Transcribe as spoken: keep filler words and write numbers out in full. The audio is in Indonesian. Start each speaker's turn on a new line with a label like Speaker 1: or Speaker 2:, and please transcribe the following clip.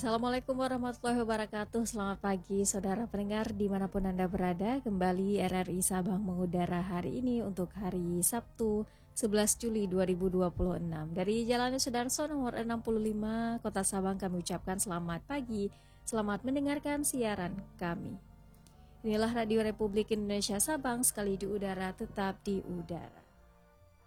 Speaker 1: Assalamualaikum warahmatullahi wabarakatuh. Selamat pagi saudara pendengar dimanapun Anda berada. Kembali R R I Sabang mengudara hari ini untuk hari Sabtu sebelas Juli dua ribu dua puluh enam. Dari Jalan Sudarso nomor enam puluh lima Kota Sabang kami ucapkan selamat pagi. Selamat mendengarkan siaran kami. Inilah Radio Republik Indonesia Sabang, sekali di udara tetap di udara.